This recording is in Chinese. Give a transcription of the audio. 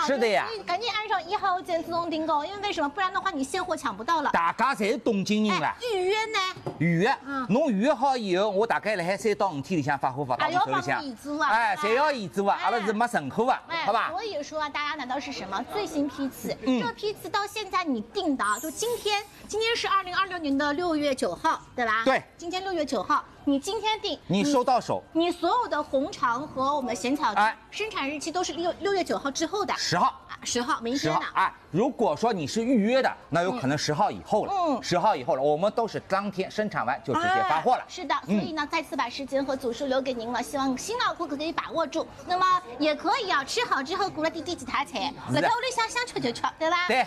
是的呀， 所以赶紧按照1号键自动订购，因为为什么？不然的话你现货抢不到了。 大家侪是东京人了。 预约呢？ 预约，侬预约好以后，我大概辣海3到5天里向发货发到你手里向。侪要验资啊，阿拉是没存货啊，好吧？ 所以说啊，大家拿到是什么最新批次？这批次到现在你订的啊，就今天是2026年的6月9号，对吧？ 对， 今天6月9号，你今天订， 你收到手， 你所有的红肠和我们咸草鸡，生产日期都是6月9号之后的 10号。 10号，明天的啊！如果说你是预约的，那有可能10号以后了。10号以后了，我们都是当天生产完就直接发货了。 是的，所以呢，再次把时间和组数留给您了，希望新老顾客可以把握住。那么也可以啊，吃好之后鼓了第几台菜，在屋里想吃就吃，对吧？ 对。